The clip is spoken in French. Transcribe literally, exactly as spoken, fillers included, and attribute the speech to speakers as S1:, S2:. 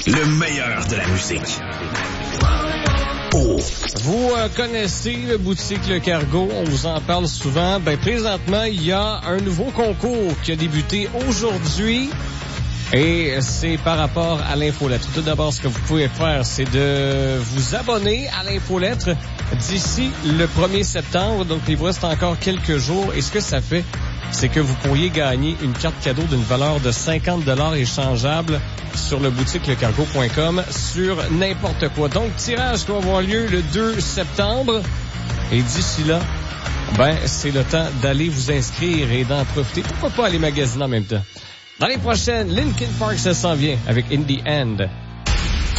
S1: Le meilleur de la musique. Oh.
S2: Vous euh, connaissez le boutique Le Cargo, on vous en parle souvent. Ben présentement, il y a un nouveau concours qui a débuté aujourd'hui. Et c'est par rapport à l'infolettre. Tout d'abord, ce que vous pouvez faire, c'est de vous abonner à l'infolettre d'ici le premier septembre. Donc, il vous reste encore quelques jours. Et ce que ça fait, c'est que vous pourriez gagner une carte cadeau d'une valeur de cinquante dollars échangeable sur le boutique le cargo point com sur n'importe quoi. Donc, tirage qui va avoir lieu le deux septembre. Et d'ici là, ben, c'est le temps d'aller vous inscrire et d'en profiter. Pourquoi pas aller magasiner en même temps? Dans les prochaines, Linkin Park, ça s'en vient avec In the End.